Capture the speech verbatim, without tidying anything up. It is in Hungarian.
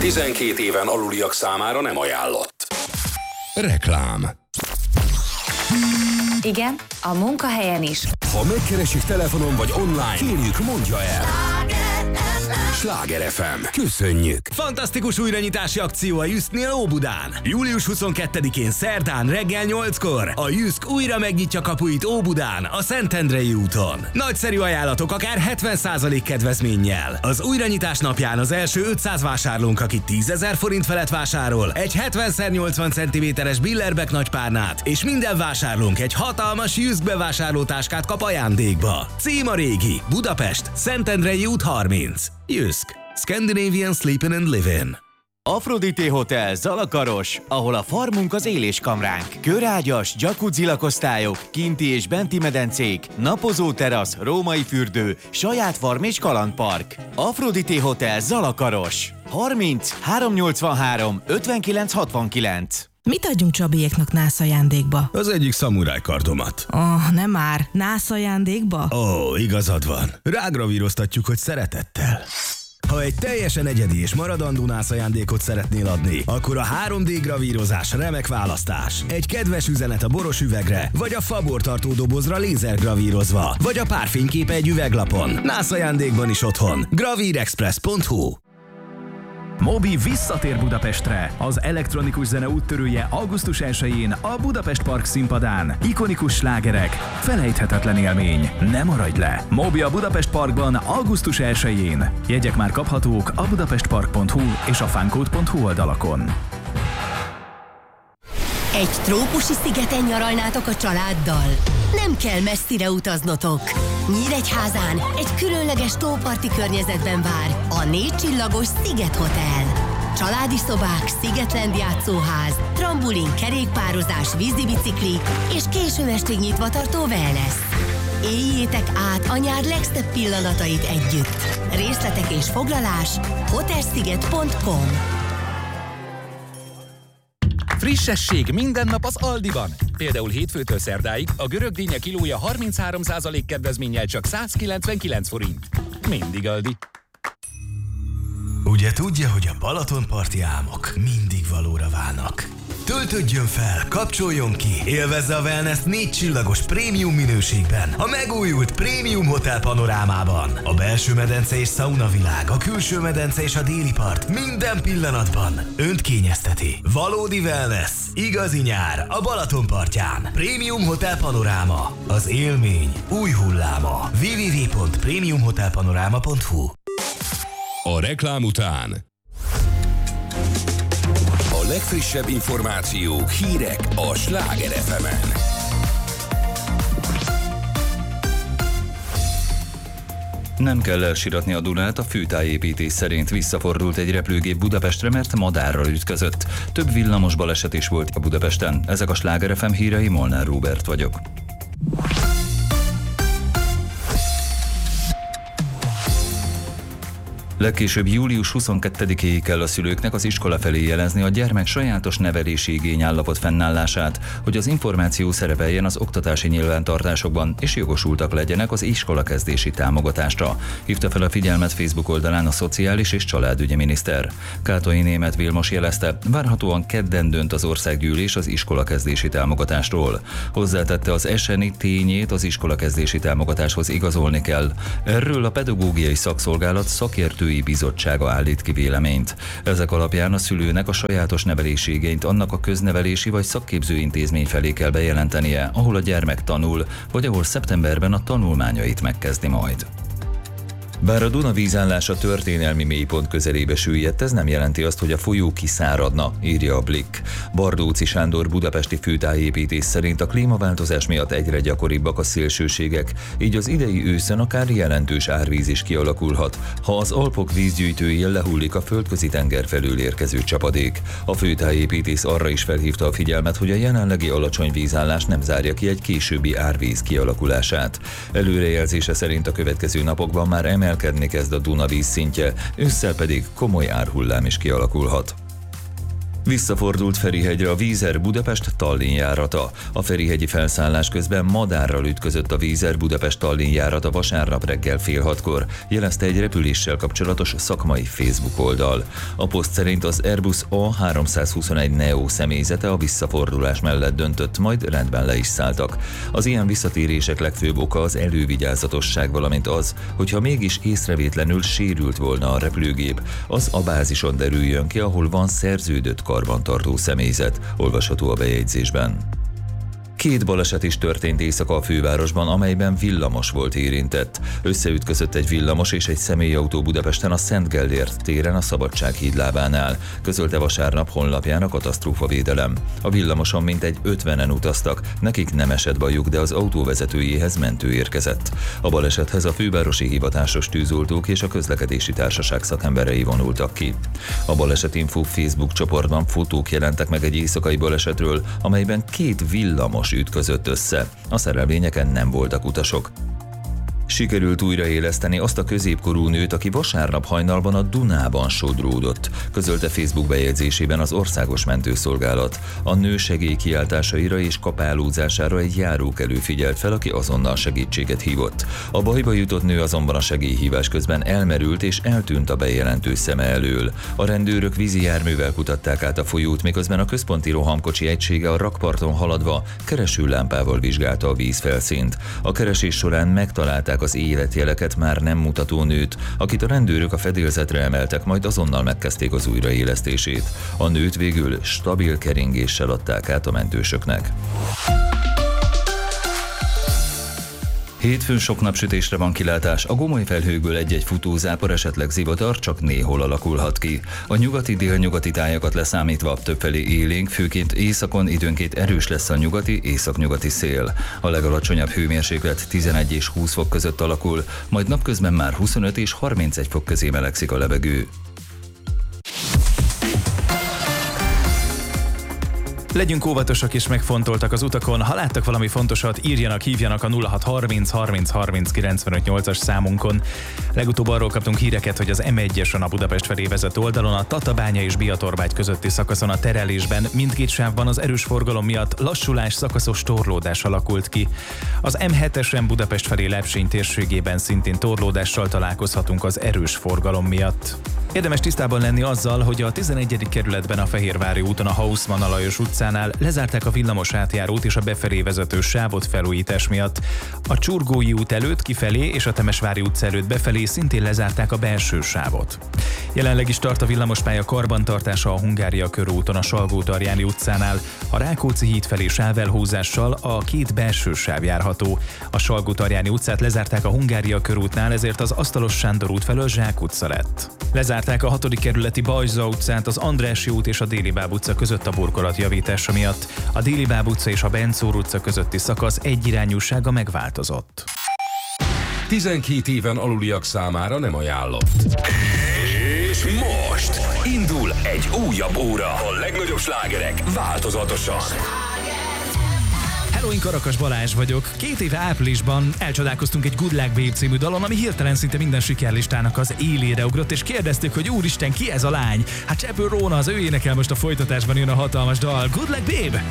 tizenkét éven aluliak számára nem ajánlott. Reklám. Igen, a munkahelyen is. Ha megkeresik telefonon vagy online, kérjük, mondja el. Sláger ef em. Köszönjük! Fantasztikus újranyitási akció a Jüszknél Óbudán. július huszonkettedikén szerdán reggel nyolckor a Jüszk újra megnyitja kapuit Óbudán, a Szentendrei úton. Nagyszerű ajánlatok akár hetven százalék kedvezménnyel. Az újranyitás napján az első ötszáz vásárlónk, aki tízezer forint felett vásárol, egy hetven szer nyolcvan centiméteres Billerbeck nagypárnát, és minden vásárlónk egy hatalmas Jüszk bevásárlótáskát kap ajándékba. Cím a régi, Budapest, Szentendrei út harminc. Jüszk. Scandinavian Sleepin' and Livin'. Aphrodite Hotel Zalakaros, ahol a farmunk az éléskamránk. Körágyas, jacuzzi lakosztályok, kinti és benti medencék, napozó terasz, római fürdő, saját farm és kalandpark. Aphrodite Hotel Zalakaros. harminc háromszáznyolcvanhárom ötvenkilenc hatvankilenc. Mit adjunk Csabiéknak nász ajándékba? Az egyik szamuráj kardomat. Oh, nem már. Nász ajándékba? Ó, oh, igazad van. Rágravíroztatjuk, hogy szeretettel. Ha egy teljesen egyedi és maradandó nász ajándékot szeretnél adni, akkor a három dé gravírozás remek választás. Egy kedves üzenet a boros üvegre, vagy a fabortartó dobozra lézergravírozva, vagy a párfényképe egy üveglapon. Nász ajándékban is otthon. gravírexpress pont hu. Mobi visszatér Budapestre. Az elektronikus zene úttörője augusztus elsején a Budapest Park színpadán. Ikonikus slágerek, felejthetetlen élmény. Ne maradj le! Mobi a Budapest Parkban augusztus elsején. Jegyek már kaphatók a budapestpark pont hu és a funcode pont hu oldalakon. Egy trópusi szigeten nyaralnátok a családdal? Nem kell messzire utaznotok. Nyíregyházán egy különleges tóparti környezetben vár a négy csillagos Sziget Hotel. Családi szobák, Szigetland játszóház, trambulin, kerékpározás, vízibicikli és késő estig nyitva tartó wellness. Éljétek át a nyár legszebb pillanatait együtt. Részletek és foglalás hotelsziget pont com. Frissesség minden nap az Aldiban. Például hétfőtől szerdáig a görög dinnye kilója harminchárom százalék kedvezménnyel csak százkilencvenkilenc forint. Mindig Aldi. Ugye tudja, hogy a Balatonparti álmok mindig valóra válnak. Töltődjön fel, kapcsoljon ki, élvezze a wellness négy csillagos prémium minőségben, a megújult Prémium Hotel panorámában. A belső medence és szaunavilág, a külső medence és a déli part minden pillanatban önt kényezteti. Valódi wellness, igazi nyár a Balatonpartján. Prémium Hotel panoráma, az élmény új hulláma. double-u double-u double-u pont prémium hotel panoráma pont hu. A reklám után a legfrissebb információk, hírek a Sláger ef emen. Nem kell elsiratni a Dunát, a főtájépítés szerint visszafordult egy repülőgép Budapestre, mert madárral ütközött. Több villamos baleset is volt a Budapesten. Ezek a Sláger ef em hírei, Molnár Róbert vagyok. Legkésőbb július huszonkettedikéig kell a szülőknek az iskola felé jelezni a gyermek sajátos nevelési igényállapot fennállását, hogy az információ szerepeljen az oktatási nyilvántartásokban, és jogosultak legyenek az iskolakezdési támogatásra. Hívta fel a figyelmet Facebook oldalán a Szociális és Családügyi miniszter. Kátai Németh Vilmos jelezte, várhatóan kedden dönt az országgyűlés az iskolakezdési támogatásról. Hozzátette, az es en i tényét az iskolakezdési támogatáshoz igazolni kell. Erről a Pedagógiai Szakszolgálat szakértői bizottsága állít ki véleményt. Ezek alapján a szülőnek a sajátos nevelési igényt annak a köznevelési vagy szakképző intézmény felé kell bejelentenie, ahol a gyermek tanul, vagy ahol szeptemberben a tanulmányait megkezdi majd. Bár a Duna vízállása történelmi mélypont közelébe süllyedt, ez nem jelenti azt, hogy a folyó kiszáradna, írja a Blick. Bardóczy Sándor budapesti főtájépítés szerint a klímaváltozás miatt egyre gyakoribbak a szélsőségek, így az idei őszön akár jelentős árvíz is kialakulhat, ha az Alpok vízgyűjtőjén lehullik a földközi tenger felől érkező csapadék. A főtájépítész arra is felhívta a figyelmet, hogy a jelenlegi alacsony vízállás nem zárja ki egy későbbi árvíz kialakulását. Előrejelzése szerint a következő napokban már emel Emelkedni kezd a Duna vízszintje, ősszel pedig komoly árhullám is kialakulhat. Visszafordult Ferihegyre a Vízer Budapest-Tallinn járata. A ferihegyi felszállás közben madárral ütközött a Vízer Budapest-Tallinn járata vasárnap reggel fél hatkor, jelezte egy repüléssel kapcsolatos szakmai Facebook oldal. A poszt szerint az Airbus A háromszázhuszonegy neo személyzete a visszafordulás mellett döntött, majd rendben le is szálltak. Az ilyen visszatérések legfőbb oka az elővigyázatosság, valamint az, hogyha mégis észrevétlenül sérült volna a repülőgép, az a bázison derüljön ki, ahol van szerződött karbantartó személyzet, olvasható a bejegyzésben. Két baleset is történt éjszaka a fővárosban, amelyben villamos volt érintett. Összeütközött egy villamos és egy személyautó Budapesten a Szent Gellért téren a Szabadsághíd lábánál, közölte vasárnap honlapján a katasztrófavédelem. A villamoson mintegy ötvenen utaztak, nekik nem esett bajuk, de az autó vezetőjéhez mentő érkezett. A balesethez a fővárosi hivatásos tűzoltók és a közlekedési társaság szakemberei vonultak ki. A Balesetinfo Facebook csoportban fotók jelentek meg egy éjszakai balesetről, amelyben két villamos ütközött össze. A szerelvényeken nem voltak utasok. Sikerült újraéleszteni azt a középkorú nőt, aki vasárnap hajnalban a Dunában sodródott, közölte Facebook bejegyzésében az Országos Mentőszolgálat. A nő segélykiáltásaira és kapálózására egy járókelő figyelt fel, aki azonnal segítséget hívott. A bajba jutott nő azonban a segélyhívás közben elmerült és eltűnt a bejelentő szeme elől. A rendőrök vízi járművel kutatták át a folyót, miközben a központi rohamkocsi egysége a rakparton haladva keresőlámpával vizsgálta a vízfelszínt. A keresés során megtalálták az életjeleket már nem mutató nőt, akit a rendőrök a fedélzetre emeltek, majd azonnal megkezdték az újraélesztését. A nőt végül stabil keringéssel adták át a mentősöknek. Hétfőn sok napsütésre van kilátás, a gomoly felhőkből egy-egy futózápor, esetleg zivatar csak néhol alakulhat ki. A nyugati délnyugati tájakat leszámítva többfelé élénk, főként északon időnként erős lesz a nyugati, északnyugati szél. A legalacsonyabb hőmérséklet tizenegy és húsz fok között alakul, majd napközben már huszonöt és harmincegy fok közé melegszik a levegő. Legyünk óvatosak és megfontoltak az utakon. Ha láttak valami fontosat, írjanak, hívjanak a nulla hat harminc harminc harminc kilencvenöt nyolcas számunkon. Legutóbb arról kaptunk híreket, hogy az em egyesen a Budapest felé vezető oldalon a Tatabánya és Biatorbágy közötti szakaszon a terelésben mindkét sávban az erős forgalom miatt lassulás, szakaszos torlódás alakult ki. Az em hetesen Budapest felé Lepsény térségében szintén torlódással találkozhatunk az erős forgalom miatt. Érdemes tisztában lenni azzal, hogy a tizenegyedik kerületben a Fehérvári úton a Haussmann Lajos utcánál lezárták a villamos átjárót és a befelé vezető sávot felújítás miatt. A Csurgói út előtt kifelé és a Temesvári utca előtt befelé szintén lezárták a belső sávot. Jelenleg is tart a villamospálya karbantartása a Hungária körúton a Salgó-Tarjáni utcánál. A Rákóczi híd felé sávelhúzással a két belső sáv járható. A Salgó-Tarjáni utcát lezárták a Hungária körútnál, ezért az Asztalos Sándor út felől Zsák utca lett. Lezárták a hatodik kerületi Bajza utcát az Andrássy út és a Déli Báb utca között a burkolat javítása miatt. A Déli Báb utca és a Bencór utca közötti szakasz egyirányúsága megváltozott. tizenkét éven aluliak számára nem ajánlott. És most indul egy újabb óra. A legnagyobb slágerek változatosan. Hello, én Karakas Balázs vagyok. Két éve áprilisban elcsodálkoztunk egy Good Luck Babe című dalon, ami hirtelen szinte minden sikerlistának az élére ugrott, és kérdeztük, hogy úristen, ki ez a lány? Hát Csepő Róna, az ő énekel most a folytatásban, jön a hatalmas dal. Good Luck Babe!